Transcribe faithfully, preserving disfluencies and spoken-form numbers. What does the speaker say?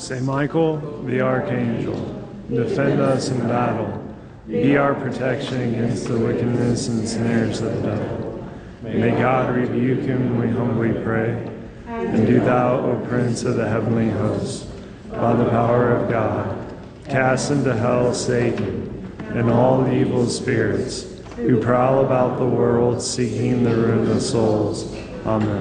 Saint Michael, the Archangel, defend us in battle. Be our protection against the wickedness and snares of the devil. May God rebuke him, we humbly pray. And do thou, O Prince of the heavenly host, by the power of God, cast into hell Satan and all evil spirits who prowl about the world seeking the ruin of souls. Amen.